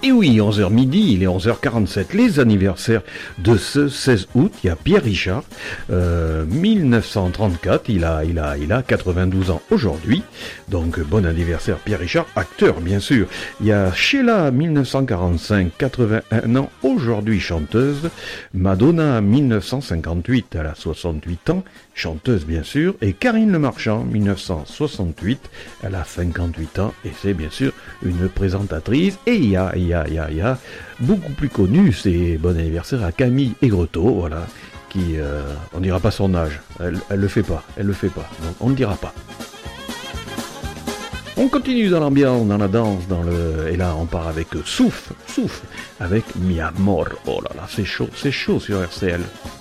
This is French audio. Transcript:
Et oui, 11h midi, il est 11h47, les anniversaires de ce 16 août, il y a Pierre Richard, 1934, il a 92 ans aujourd'hui, donc bon anniversaire Pierre Richard, acteur bien sûr. Il y a Sheila, 1945, 81 ans aujourd'hui, chanteuse. Madonna, 1958, elle a 68 ans, chanteuse bien sûr. Et Karine Le Marchand, 1968, elle a 58 ans et c'est bien sûr une présentatrice. Et il y a beaucoup plus connu, c'est bon anniversaire à Camille Aigretot, voilà, qui, on dira pas son âge, elle le fait pas, donc on ne dira pas. On continue dans l'ambiance, dans la danse, et là on part avec Souffle, avec Mi Amor. Oh là là, c'est chaud sur RCL.